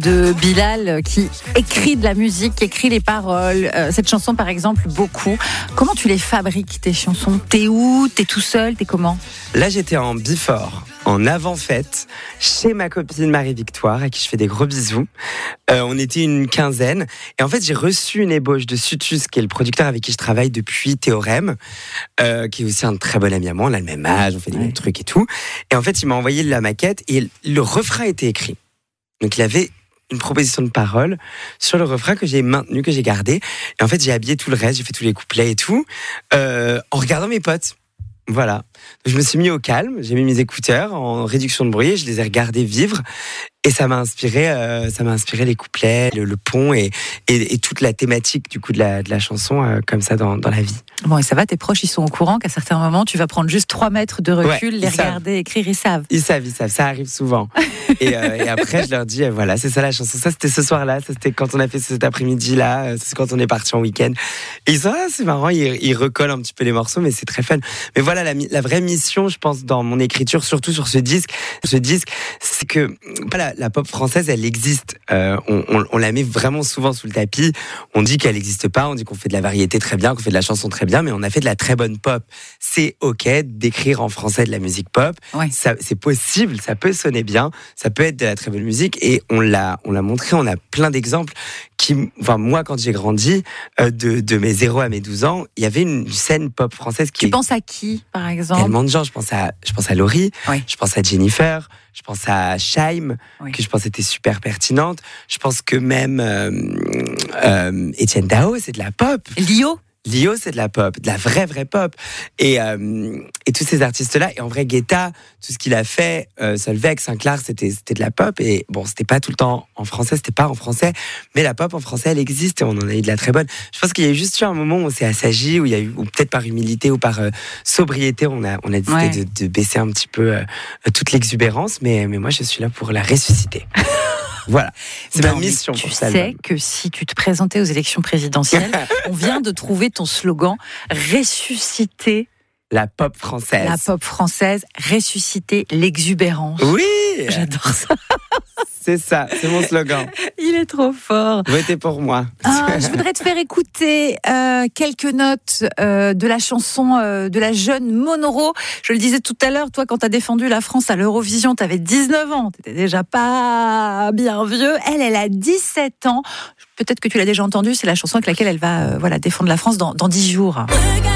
de Bilal qui écrit de la musique, qui écrit les paroles. Cette chanson, par exemple, beaucoup. Comment tu les fabriques, tes chansons ? T'es où ? T'es tout seul ? T'es comment ? Là, j'étais en before, en avant-fête, chez ma copine Marie-Victoire, à qui je fais des gros bisous. On était une quinzaine. Et en fait, j'ai reçu une ébauche de Sutus, qui est le producteur avec qui je travaille depuis Théorème, qui est aussi un très bon ami à moi. On a le même âge, on fait les mêmes trucs et tout. Et en fait, il m'a envoyé la maquette et le refrain était écrit. Donc, il avait une proposition de parole sur le refrain que j'ai maintenu, que j'ai gardé. Et en fait, j'ai habillé tout le reste, j'ai fait tous les couplets et tout, en regardant mes potes. Voilà. Donc, je me suis mis au calme, j'ai mis mes écouteurs en réduction de bruit, je les ai regardés vivre et ça m'a inspiré les couplets, le pont et toute la thématique du coup de la chanson comme ça dans la vie. Bon, et ça va, tes proches, ils sont au courant qu'à certains moments, tu vas prendre juste 3 mètres de recul, les regarder, écrire, ils savent. Ils savent, ça arrive souvent. Et après, je leur dis, voilà, c'est ça la chanson. Ça, c'était ce soir-là, ça, c'était quand on a fait cet après-midi-là, c'est quand on est parti en week-end. Et ils sont, c'est marrant, ils recollent un petit peu les morceaux, mais c'est très fun. Mais voilà, la vraie mission, je pense, dans mon écriture, surtout sur ce disque, c'est que la pop française, elle existe. On la met vraiment souvent sous le tapis. On dit qu'elle n'existe pas, on dit qu'on fait de la variété très bien, qu'on fait de la chanson très bien, mais on a fait de la très bonne pop. C'est ok d'écrire en français de la musique pop. Ouais. C'est possible, ça peut sonner bien, ça peut être de la très bonne musique et on l'a montré, on a plein d'exemples moi quand j'ai grandi, de mes 0 à mes 12 ans, il y avait une scène pop française qui... Tu penses à qui, par exemple ? Tellement de gens, je pense à Laurie, oui. Je pense à Jennifer, je pense à Shaim, oui. que je pense était super pertinente, je pense que même Etienne Dao, c'est de la pop. Lio, c'est de la pop, de la vraie pop. Et tous ces artistes-là, et en vrai, Guetta, tout ce qu'il a fait, Solveig, Saint-Clar, c'était de la pop. Et bon, c'était pas tout le temps en français, c'était pas en français, mais la pop en français, elle existe et on en a eu de la très bonne. Je pense qu'il y a juste eu un moment où on s'est assagi, où il y a eu, ou peut-être par humilité ou par sobriété, on a décidé de baisser un petit peu toute l'exubérance, mais moi, je suis là pour la ressusciter. Voilà, c'est ma mission pour ça. Tu sais que si tu te présentais aux élections présidentielles, on vient de trouver ton slogan « Ressusciter la pop française ». La pop française, ressusciter l'exubérance. Oui, j'adore ça. C'est ça, c'est mon slogan. Il est trop fort. Votez pour moi. Je voudrais te faire écouter quelques notes de la chanson de la jeune Monoro. Je le disais tout à l'heure, toi, quand tu as défendu la France à l'Eurovision, tu avais 19 ans. Tu n'étais déjà pas bien vieux. Elle a 17 ans. Peut-être que tu l'as déjà entendue. C'est la chanson avec laquelle elle va défendre la France dans 10 jours.